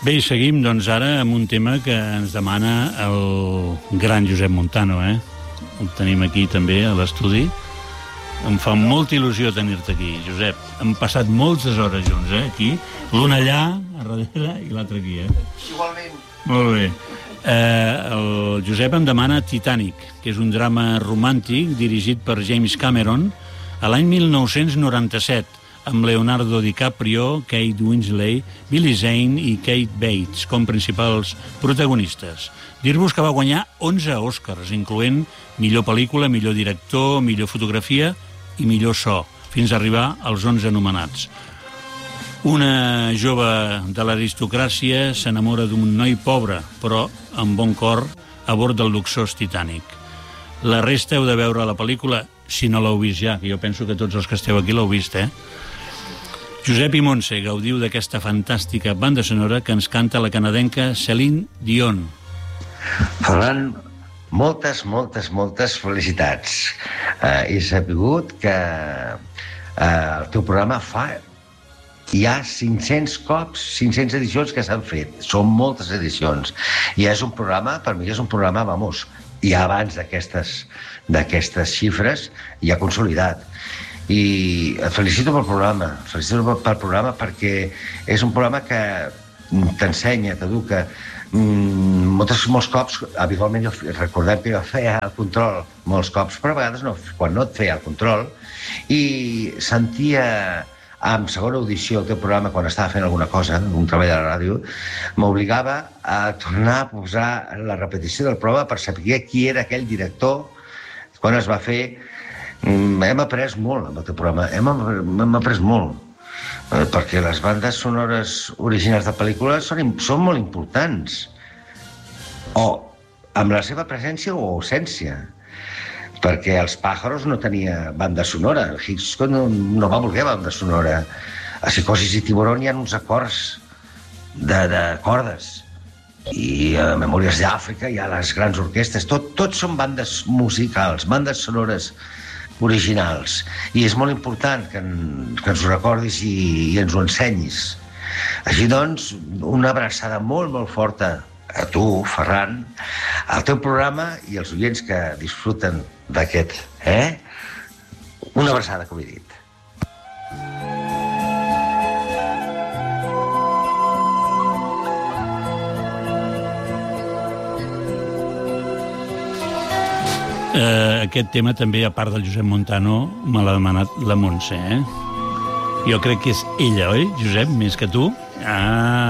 Bé, i seguim, doncs, ara amb un tema que ens demana el gran Josep Montano, eh? El tenim aquí també a l'estudi. Em fa molta il·lusió tenir-te aquí, Josep. Hem passat moltes hores junts, aquí. L'un allà, a darrere, i l'altre aquí, Igualment. Molt bé. El Josep em demana Titanic, que és un drama romàntic dirigit per James Cameron a l'any 1997, amb Leonardo DiCaprio, Kate Winslet, Billy Zane i Kate Bates com principals protagonistes. Dir-vos que va guanyar 11 Oscars, incloent millor pel·lícula, millor director, millor fotografia i millor so, fins a arribar als 11 anomenats. Una jove de l'aristocràcia s'enamora d'un noi pobre, però amb bon cor, a bord del luxós Titanic. La resta heu de veure la pel·lícula, si no l'heu vist ja, que jo penso que tots els que esteu aquí l'heu vist, Josep i Montse, gaudiu d'aquesta fantàstica banda sonora que ens canta la canadenca Céline Dion. Ferran, moltes felicitats. He sabut que el teu programa hi ha 500 edicions que s'han fet. Són moltes edicions. I és un programa, per mi és un programa, ja abans d'aquestes xifres, ja consolidat. I et felicito pel programa, perquè és un programa que t'ensenya, t'educa. Molts cops, habitualment, recordem que jo feia el control molts cops, però a vegades no, quan no et feia el control, i sentia en segona audició el teu programa quan estava fent alguna cosa, un treball a la ràdio, m'obligava a tornar a posar la repetició del programa per saber qui era aquell director, quan es va fer. Hem après molt amb el teu programa, hem après molt, perquè les bandes sonores originals de pel·lícules són molt importants, o amb la seva presència o ausència, perquè els Pájaros no tenia banda sonora, el Hitchcock no va voler banda sonora, a Psicosis i Tiburón hi ha uns acords de cordes, i a Memòries d'Àfrica hi ha les grans orquestres, tot són bandes musicals, bandes sonores originals, i és molt important que ens ho recordis i ens ho ensenyis. Així doncs, una abraçada molt forta a tu, Ferran, al teu programa i als oients que disfruten d'aquest, Una abraçada, com he dit. Aquest tema també, a part del Josep Montano, me l'ha demanat la Montse, Jo crec que és ella, oi, Josep, més que tu?